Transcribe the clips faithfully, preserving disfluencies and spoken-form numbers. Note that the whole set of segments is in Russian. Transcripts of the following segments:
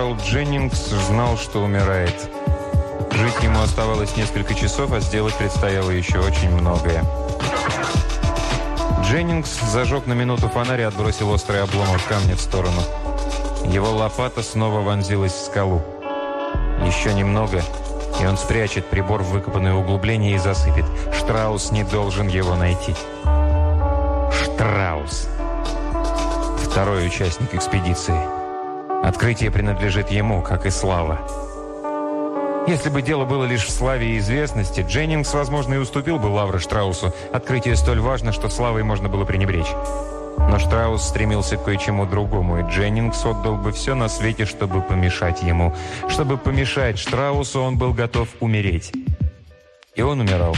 Карл Дженнингс знал, что умирает. Жить ему оставалось несколько часов, а сделать предстояло еще очень многое. Дженнингс зажег на минуту фонарь и отбросил острый обломок камня в сторону. Его лопата снова вонзилась в скалу. Еще немного, и он спрячет прибор в выкопанное углубление и засыпет. Штраус не должен его найти. Штраус. Второй участник экспедиции. Открытие принадлежит ему, как и слава. Если бы дело было лишь в славе и известности, Дженнингс, возможно, и уступил бы лавры Штраусу. Открытие столь важно, что славой можно было пренебречь. Но Штраус стремился к кое-чему другому, и Дженнингс отдал бы все на свете, чтобы помешать ему. Чтобы помешать Штраусу, он был готов умереть. И он умирал.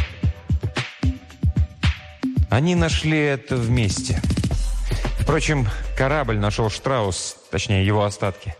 Они нашли это вместе. Впрочем, корабль нашел Штраус, точнее, его остатки.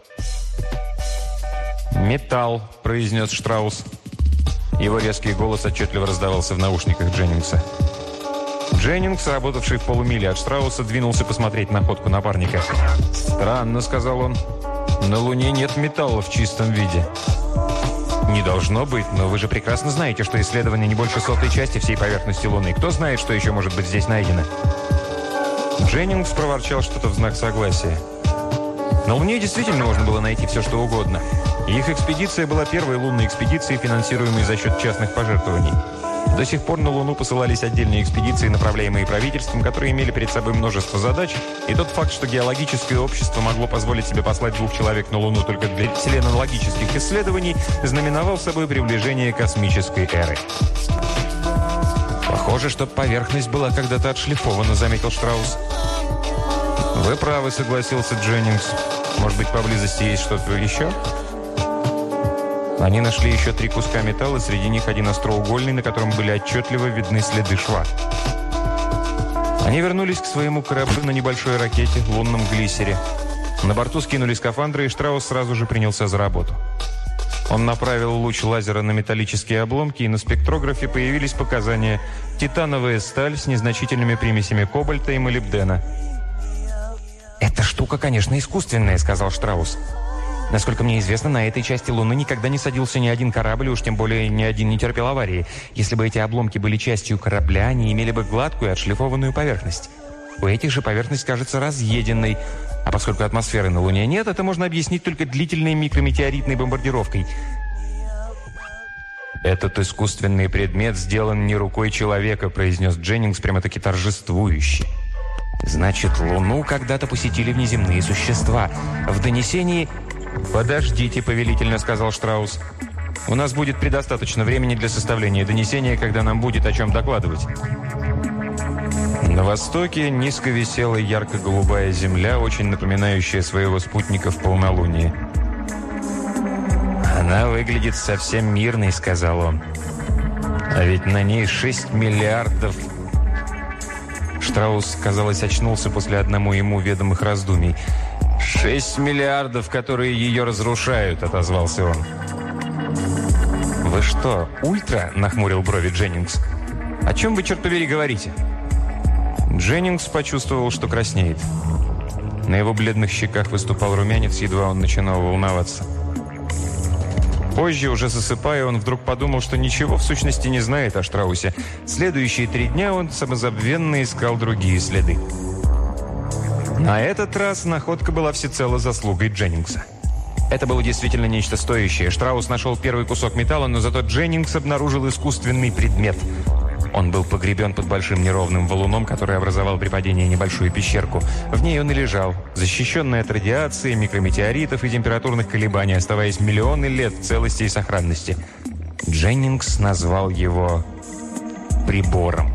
«Металл», — произнес Штраус. Его резкий голос отчетливо раздавался в наушниках Дженнингса. Дженнингс, работавший в полумиле от Штрауса, двинулся посмотреть находку напарника. «Странно», — сказал он. «На Луне нет металла в чистом виде». «Не должно быть, но вы же прекрасно знаете, что исследование не больше сотой части всей поверхности Луны. Кто знает, что еще может быть здесь найдено?» Дженнингс проворчал что-то в знак согласия. На Луне действительно можно было найти все, что угодно. И их экспедиция была первой лунной экспедицией, финансируемой за счет частных пожертвований. До сих пор на Луну посылались отдельные экспедиции, направляемые правительством, которые имели перед собой множество задач, и тот факт, что геологическое общество могло позволить себе послать двух человек на Луну только для селенологических исследований, знаменовал собой приближение космической эры. «Похоже, что поверхность была когда-то отшлифована», — заметил Штраус. «Вы правы», — согласился Дженнингс. «Может быть, поблизости есть что-то еще?» Они нашли еще три куска металла, среди них один остроугольный, на котором были отчетливо видны следы шва. Они вернулись к своему кораблю на небольшой ракете, лунном глиссере. На борту скинули скафандры, и Штраус сразу же принялся за работу. Он направил луч лазера на металлические обломки, и на спектрографе появились показания: титановая сталь с незначительными примесями кобальта и молибдена. «Эта штука, конечно, искусственная», — сказал Штраус. «Насколько мне известно, на этой части Луны никогда не садился ни один корабль, уж тем более ни один не терпел аварии. Если бы эти обломки были частью корабля, они имели бы гладкую отшлифованную поверхность. У этих же поверхность кажется разъеденной. А поскольку атмосферы на Луне нет, это можно объяснить только длительной микрометеоритной бомбардировкой». «Этот искусственный предмет сделан не рукой человека», — произнес Дженнингс прямо-таки торжествующе. «Значит, Луну когда-то посетили внеземные существа. В донесении...» «Подождите», — повелительно сказал Штраус. «У нас будет предостаточно времени для составления донесения, когда нам будет о чем докладывать». На востоке низко висела ярко-голубая земля, очень напоминающая своего спутника в полнолуние. «Она выглядит совсем мирной», — сказал он. «А ведь на ней шесть миллиардов...» Штраус, казалось, очнулся после одному ему ведомых раздумий. «Шесть миллиардов, которые ее разрушают», — отозвался он. «Вы что, ультра?» — нахмурил брови Дженнингс. «О чем вы, черт побери, говорите?» Дженнингс почувствовал, что краснеет. На его бледных щеках выступал румянец, едва он начинал волноваться. Позже, уже засыпая, он вдруг подумал, что ничего в сущности не знает о Штраусе. Следующие три дня он самозабвенно искал другие следы. На этот раз находка была всецело заслугой Дженнингса. Это было действительно нечто стоящее. Штраус нашел первый кусок металла, но зато Дженнингс обнаружил искусственный предмет. Он был погребен под большим неровным валуном, который образовал при падении небольшую пещерку. В ней он и лежал, защищенный от радиации, микрометеоритов и температурных колебаний, оставаясь миллионы лет в целости и сохранности. Дженнингс назвал его прибором.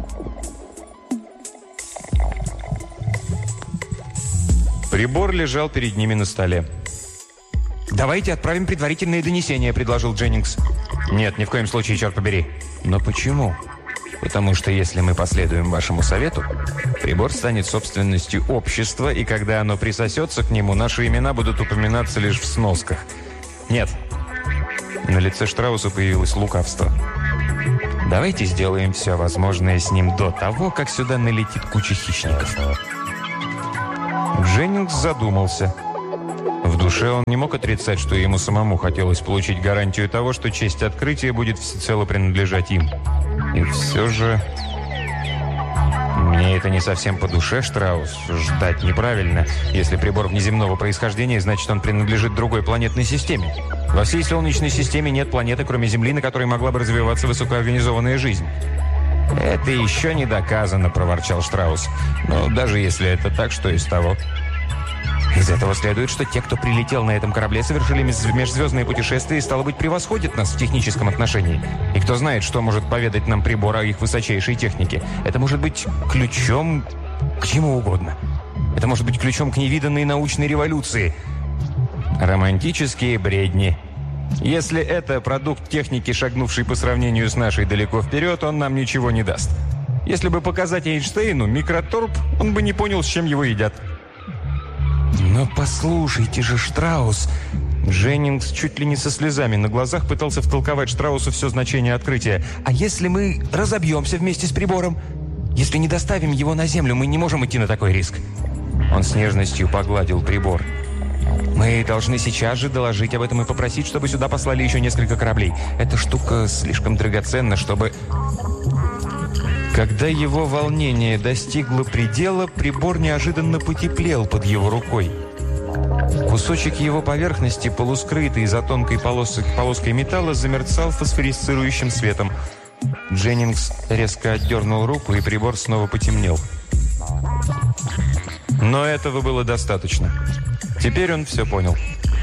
Прибор лежал перед ними на столе. «Давайте отправим предварительные донесения», — предложил Дженнингс. «Нет, ни в коем случае, черт побери». «Но почему?» «Потому что если мы последуем вашему совету, прибор станет собственностью общества, и когда оно присосется к нему, наши имена будут упоминаться лишь в сносках». «Нет». На лице Штрауса появилось лукавство. «Давайте сделаем все возможное с ним до того, как сюда налетит куча хищников». Дженнингс задумался. В В душе он не мог отрицать, что ему самому хотелось получить гарантию того, что честь открытия будет всецело принадлежать им. И все же... Мне это не совсем по душе, Штраус. Ждать неправильно. Если прибор внеземного происхождения, значит, он принадлежит другой планетной системе. Во всей Солнечной системе нет планеты, кроме Земли, на которой могла бы развиваться высокоорганизованная жизнь. «Это еще не доказано», – проворчал Штраус. «Но даже если это так, что из того?» «Из этого следует, что те, кто прилетел на этом корабле, совершили межзвездные путешествия и, стало быть, превосходят нас в техническом отношении. И кто знает, что может поведать нам прибор о их высочайшей технике. Это может быть ключом к чему угодно. Это может быть ключом к невиданной научной революции». Романтические бредни. Если это продукт техники, шагнувший по сравнению с нашей далеко вперед, он нам ничего не даст. Если бы показать Эйнштейну микроторп, он бы не понял, с чем его едят. «Но послушайте же, Штраус!» Дженнингс чуть ли не со слезами на глазах пытался втолковать Штраусу все значение открытия. «А если мы разобьемся вместе с прибором? Если не доставим его на Землю, мы не можем идти на такой риск». Он с нежностью погладил прибор. «Мы должны сейчас же доложить об этом и попросить, чтобы сюда послали еще несколько кораблей. Эта штука слишком драгоценна, чтобы...» Когда его волнение достигло предела, прибор неожиданно потеплел под его рукой. Кусочек его поверхности, полускрытый за тонкой полос... полоской металла, замерцал фосфорисцирующим светом. Дженнингс резко отдернул руку, и прибор снова потемнел. Но этого было достаточно. Теперь он все понял.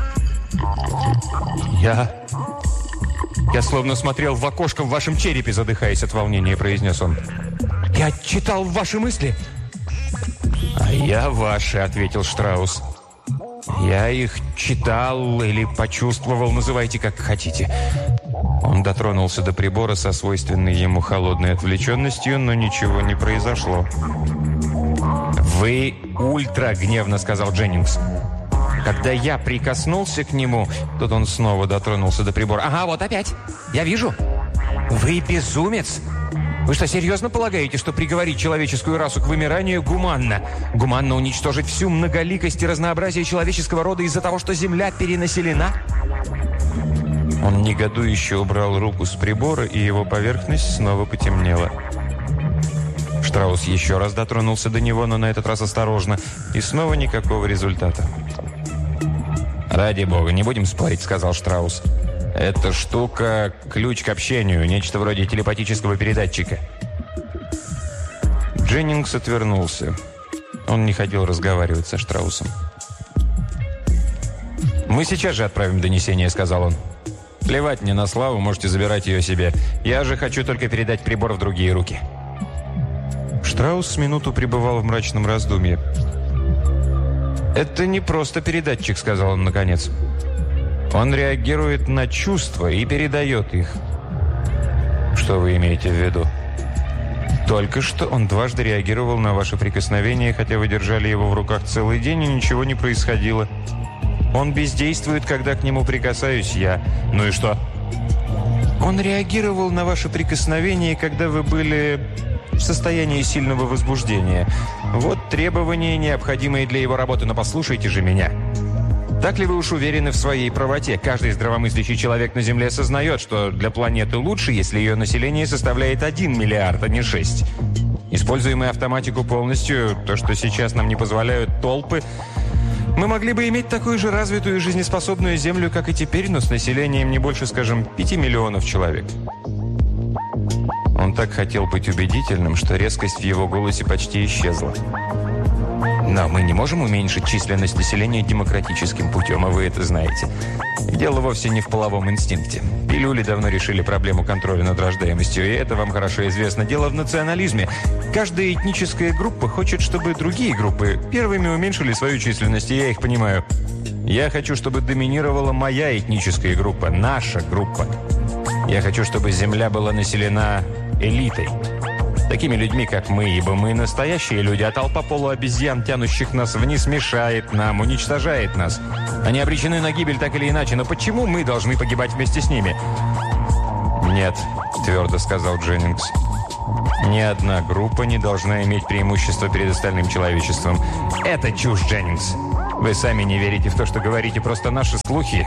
«Я... я словно смотрел в окошко в вашем черепе», задыхаясь от волнения, произнес он. «Я читал ваши мысли». «А я ваши», — ответил Штраус. «Я их читал или почувствовал, называйте как хотите». Он дотронулся до прибора со свойственной ему холодной отвлеченностью, но ничего не произошло. «Вы ультра», — гневно сказал Дженнингс. «Когда я прикоснулся к нему...» Тут он снова дотронулся до прибора. «Ага, вот опять. Я вижу. Вы безумец. Вы что, серьезно полагаете, что приговорить человеческую расу к вымиранию гуманно? Гуманно уничтожить всю многоликость и разнообразие человеческого рода из-за того, что Земля перенаселена?» Он негодующе убрал руку с прибора, и его поверхность снова потемнела. Штраус еще раз дотронулся до него, но на этот раз осторожно, и снова никакого результата. «Ради бога, не будем спорить», — сказал Штраус. «Эта штука – ключ к общению, нечто вроде телепатического передатчика». Дженнингс отвернулся. Он не хотел разговаривать со Штраусом. «Мы сейчас же отправим донесение», — сказал он. «Плевать мне на славу, можете забирать ее себе. Я же хочу только передать прибор в другие руки». Штраус с минуту пребывал в мрачном раздумье. «Это не просто передатчик», — сказал он наконец. «Он реагирует на чувства и передает их». «Что вы имеете в виду?» «Только что он дважды реагировал на ваше прикосновение, хотя вы держали его в руках целый день, и ничего не происходило. Он бездействует, когда к нему прикасаюсь я». «Ну и что?» «Он реагировал на ваше прикосновение, когда вы были в состоянии сильного возбуждения. Вот требования, необходимые для его работы, но послушайте же меня. Так ли вы уж уверены в своей правоте? Каждый здравомыслящий человек на Земле осознает, что для планеты лучше, если ее население составляет один миллиард, а не шесть. Используя мы автоматику полностью, то, что сейчас нам не позволяют толпы, мы могли бы иметь такую же развитую и жизнеспособную Землю, как и теперь, но с населением не больше, скажем, пяти миллионов человек». Он так хотел быть убедительным, что резкость в его голосе почти исчезла. «Но мы не можем уменьшить численность населения демократическим путем, а вы это знаете. Дело вовсе не в половом инстинкте. Пилюли давно решили проблему контроля над рождаемостью, и это вам хорошо известно. Дело в национализме. Каждая этническая группа хочет, чтобы другие группы первыми уменьшили свою численность, и я их понимаю. Я хочу, чтобы доминировала моя этническая группа, наша группа. Я хочу, чтобы Земля была населена элитой. Такими людьми, как мы, ибо мы настоящие люди, а толпа полуобезьян, тянущих нас вниз, мешает нам, уничтожает нас. Они обречены на гибель так или иначе, но почему мы должны погибать вместе с ними?» «Нет», — твердо сказал Дженнингс. «Ни одна группа не должна иметь преимущество перед остальным человечеством. Это чушь, Дженнингс. Вы сами не верите в то, что говорите, просто наши слухи,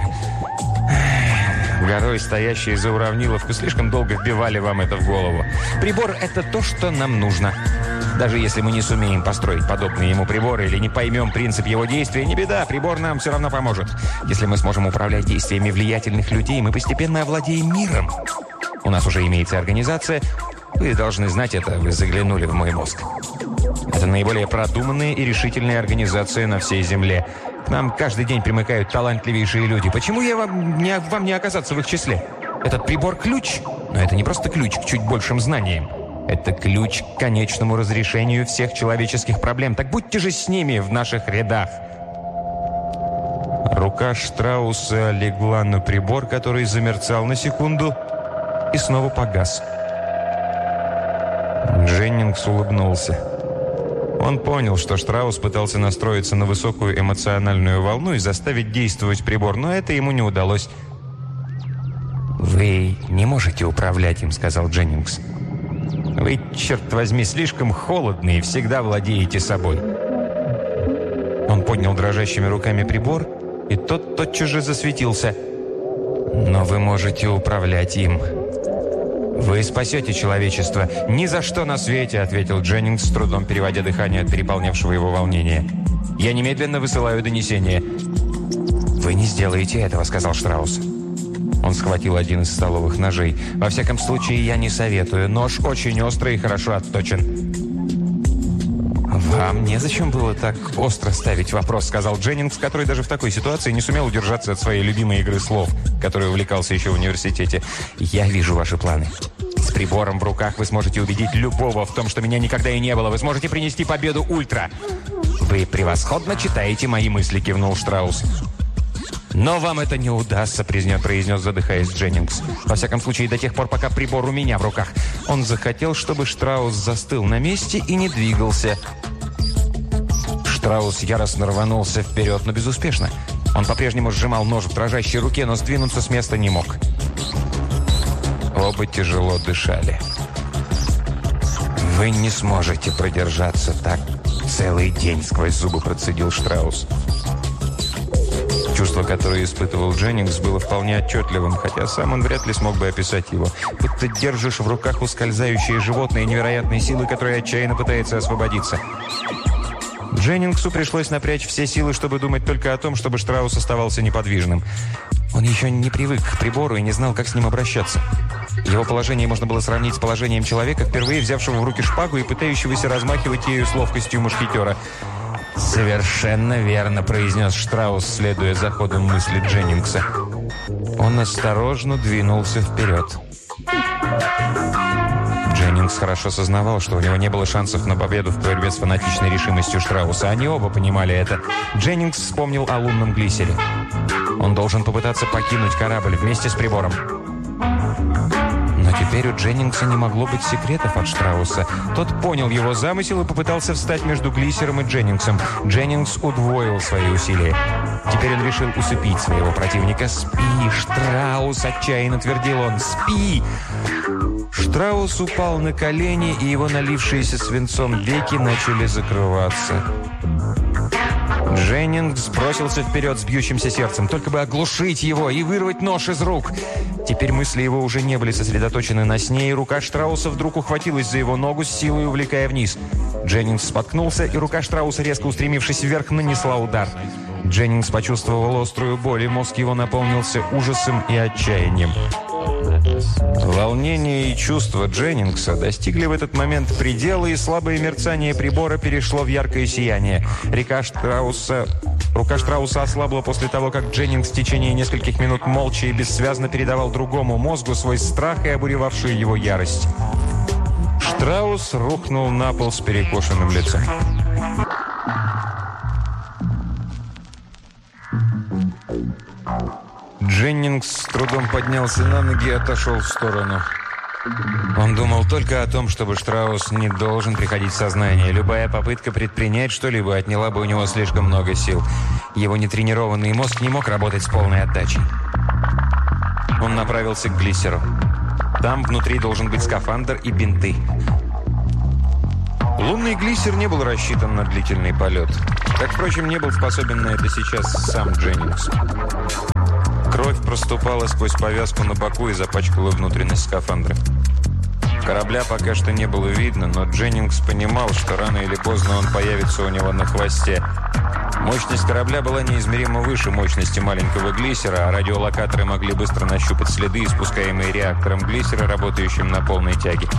горой стоящие за уравниловку, слишком долго вбивали вам это в голову. Прибор – это то, что нам нужно. Даже если мы не сумеем построить подобные ему приборы или не поймем принцип его действия, не беда, прибор нам все равно поможет. Если мы сможем управлять действиями влиятельных людей, мы постепенно овладеем миром. У нас уже имеется организация. Вы должны знать это, вы заглянули в мой мозг. Это наиболее продуманная и решительная организация на всей Земле. К нам каждый день примыкают талантливейшие люди. Почему я вам не, вам не оказаться в их числе? Этот прибор – ключ. Но это не просто ключ к чуть большим знаниям. Это ключ к конечному разрешению всех человеческих проблем. Так будьте же с ними в наших рядах. Рука Штрауса легла на прибор, который замерцал на секунду и снова погас. Дженнингс улыбнулся. Он понял, что Штраус пытался настроиться на высокую эмоциональную волну и заставить действовать прибор, но это ему не удалось. «Вы не можете управлять им», — сказал Дженнингс. «Вы, черт возьми, слишком холодны и всегда владеете собой». Он поднял дрожащими руками прибор, и тот тотчас же засветился. «Но вы можете управлять им. Вы спасете человечество. Ни за что на свете», — ответил Дженнингс, с трудом переводя дыхание от переполнявшего его волнения. «Я немедленно высылаю донесение». «Вы не сделаете этого», — сказал Штраус. Он схватил один из столовых ножей. «Во всяком случае, я не советую. Нож очень острый и хорошо отточен». «Вам незачем было так остро ставить вопрос», — сказал Дженнингс, который даже в такой ситуации не сумел удержаться от своей любимой игры слов, которой увлекался еще в университете. «Я вижу ваши планы. С прибором в руках вы сможете убедить любого в том, что меня никогда и не было. Вы сможете принести победу Ультра». «Вы превосходно читаете мои мысли», — кивнул Штраус. «Но вам это не удастся», — произнес, произнес, задыхаясь Дженнингс. «Во всяком случае, до тех пор, пока прибор у меня в руках». Он захотел, чтобы Штраус застыл на месте и не двигался. Штраус яростно рванулся вперед, но безуспешно. Он по-прежнему сжимал нож в дрожащей руке, но сдвинуться с места не мог. Оба тяжело дышали. «Вы не сможете продержаться так целый день», — сквозь зубы процедил Штраус. Чувство, которое испытывал Дженнингс, было вполне отчетливым, хотя сам он вряд ли смог бы описать его. Будто держишь в руках ускользающее животное невероятной силы, которая отчаянно пытается освободиться. Дженнингсу пришлось напрячь все силы, чтобы думать только о том, чтобы Штраус оставался неподвижным. Он еще не привык к прибору и не знал, как с ним обращаться. Его положение можно было сравнить с положением человека, впервые взявшего в руки шпагу и пытающегося размахивать ею с ловкостью мушкетера. «Совершенно верно», — произнес Штраус, следуя за ходом мысли Дженнингса. Он осторожно двинулся вперед. Дженнингс хорошо сознавал, что у него не было шансов на победу в борьбе с фанатичной решимостью Штрауса. Они оба понимали это. Дженнингс вспомнил о лунном глиссере. Он должен попытаться покинуть корабль вместе с прибором. Но теперь у Дженнингса не могло быть секретов от Штрауса. Тот понял его замысел и попытался встать между глиссером и Дженнингсом. Дженнингс удвоил свои усилия. Теперь он решил усыпить своего противника. «Спи, Штраус!» – отчаянно твердил он. «Спи!» Штраус упал на колени, и его налившиеся свинцом веки начали закрываться. Дженнингс бросился вперед с бьющимся сердцем, только бы оглушить его и вырвать нож из рук. Теперь мысли его уже не были сосредоточены на сне, и рука Штрауса вдруг ухватилась за его ногу, с силой увлекая вниз. Дженнингс споткнулся, и рука Штрауса, резко устремившись вверх, нанесла удар. Дженнингс почувствовал острую боль, и мозг его наполнился ужасом и отчаянием. Волнение и чувства Дженнингса достигли в этот момент предела, и слабое мерцание прибора перешло в яркое сияние. Река Штрауса... Рука Штрауса ослабла после того, как Дженнингс в течение нескольких минут молча и бессвязно передавал другому мозгу свой страх и обуревавшую его ярость. Штраус рухнул на пол с перекошенным лицом. Дженнингс с трудом поднялся на ноги и отошел в сторону. Он думал только о том, чтобы Штраус не должен приходить в сознание. Любая попытка предпринять что-либо отняла бы у него слишком много сил. Его нетренированный мозг не мог работать с полной отдачей. Он направился к глиссеру. Там внутри должен быть скафандр и бинты. Лунный глиссер не был рассчитан на длительный полет. Как, впрочем, не был способен на это сейчас сам Дженнингс. Кровь проступала сквозь повязку на боку и запачкала внутренность скафандра. Корабля пока что не было видно, но Дженнингс понимал, что рано или поздно он появится у него на хвосте. Мощность корабля была неизмеримо выше мощности маленького глиссера, а радиолокаторы могли быстро нащупать следы, испускаемые реактором глиссера, работающим на полной тяге.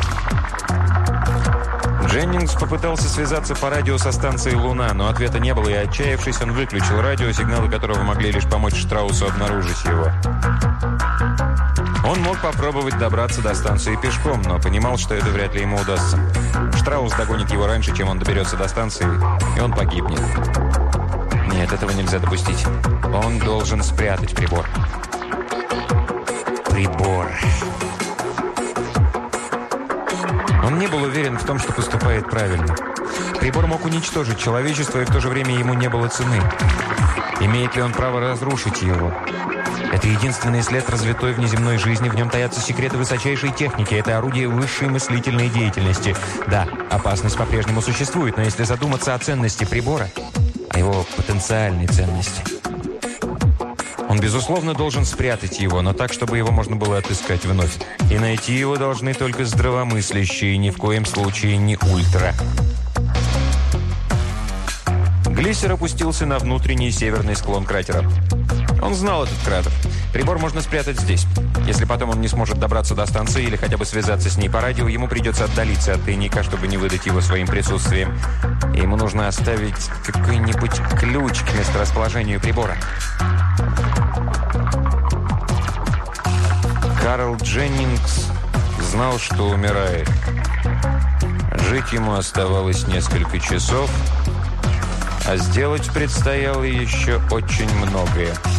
Дженнингс попытался связаться по радио со станцией «Луна», но ответа не было, и, отчаявшись, он выключил радио, сигналы которого могли лишь помочь Штраусу обнаружить его. Он мог попробовать добраться до станции пешком, но понимал, что это вряд ли ему удастся. Штраус догонит его раньше, чем он доберется до станции, и он погибнет. Нет, этого нельзя допустить. Он должен спрятать прибор. Прибор. Он не был уверен в том, что поступает правильно. Прибор мог уничтожить человечество, и в то же время ему не было цены. Имеет ли он право разрушить его? Это единственный след развитой внеземной жизни. В нем таятся секреты высочайшей техники. Это орудие высшей мыслительной деятельности. Да, опасность по-прежнему существует, но если задуматься о ценности прибора, о его потенциальной ценности, он, безусловно, должен спрятать его, но так, чтобы его можно было отыскать вновь. И найти его должны только здравомыслящие, ни в коем случае не ультра. Глиссер опустился на внутренний северный склон кратера. Он знал этот кратер. Прибор можно спрятать здесь. Если потом он не сможет добраться до станции или хотя бы связаться с ней по радио, ему придется отдалиться от тайника, чтобы не выдать его своим присутствием. И ему нужно оставить какой-нибудь ключ к месторасположению прибора. Карл Дженнингс знал, что умирает. Жить ему оставалось несколько часов, а сделать предстояло еще очень многое.